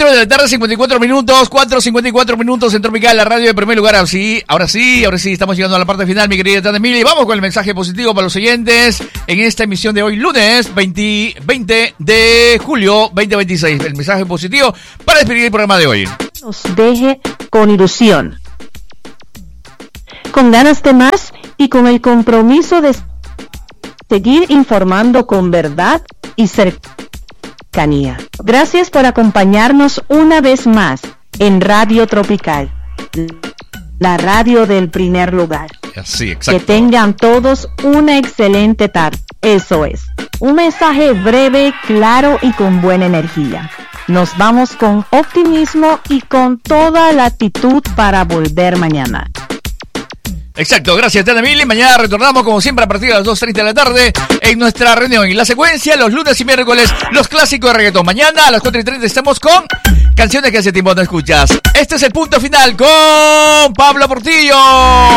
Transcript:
4 de la tarde, 54 minutos, 4:54 minutos en Tropical, la radio de primer lugar. Ahora sí, estamos llegando a la parte final, mi querida Tata Emilia. Y vamos con el mensaje positivo para los oyentes en esta emisión de hoy, lunes 20 de julio 2026. El mensaje positivo para despedir el programa de hoy. Nos deje con ilusión, con ganas de más y con el compromiso de seguir informando con verdad y cercanía. Gracias por acompañarnos una vez más en Radio Tropical, la radio del primer lugar. Sí, exacto. Que tengan todos una excelente tarde. Eso es, un mensaje breve, claro y con buena energía. Nos vamos con optimismo y con toda la actitud para volver mañana. Exacto, gracias Tata Emilia. Mañana retornamos como siempre a partir de las 2:30 de la tarde en nuestra reunión. Y la secuencia, los lunes y miércoles, los clásicos de reggaetón. Mañana a las 4:30 estamos con canciones que hace tiempo no escuchas. Este es el punto final con Pablo Portillo.